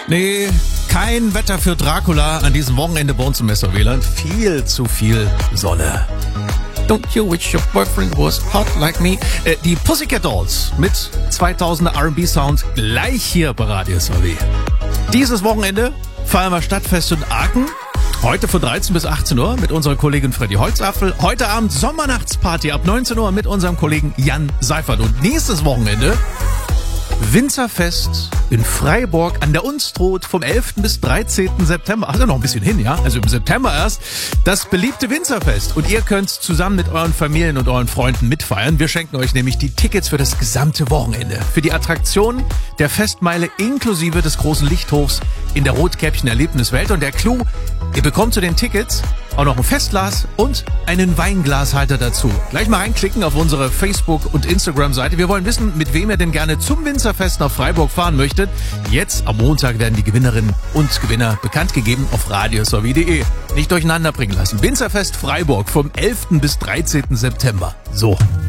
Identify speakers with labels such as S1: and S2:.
S1: Nee, kein Wetter für Dracula an diesem Wochenende bei uns im Messerwähler. Viel zu viel Sonne. Don't you wish your boyfriend was hot like me? Die Pussycat Dolls mit 2000er R&B-Sound gleich hier bei Radio SAW. Dieses Wochenende feiern wir Stadtfest in Aachen. Heute von 13 bis 18 Uhr mit unserer Kollegin Freddy Holzapfel. Heute Abend Sommernachtsparty ab 19 Uhr mit unserem Kollegen Jan Seifert. Und nächstes Wochenende Winzerfest in Freiburg an der Unstrut vom 11. bis 13. September. Also noch ein bisschen hin, ja? Also im September erst. Das beliebte Winzerfest. Und ihr könnt zusammen mit euren Familien und euren Freunden mitfeiern. Wir schenken euch nämlich die Tickets für das gesamte Wochenende. Für die Attraktion der Festmeile inklusive des großen Lichthofs in der Rotkäppchen-Erlebniswelt. Und der Clou, ihr bekommt zu den Tickets auch noch ein Festglas und einen Weinglashalter dazu. Gleich mal reinklicken auf unsere Facebook- und Instagram-Seite. Wir wollen wissen, mit wem ihr denn gerne zum Winzerfest nach Freiburg fahren möchtet. Jetzt am Montag werden die Gewinnerinnen und Gewinner bekannt gegeben auf radiosaw.de. Nicht durcheinander bringen lassen. Winzerfest Freiburg vom 11. bis 13. September. So.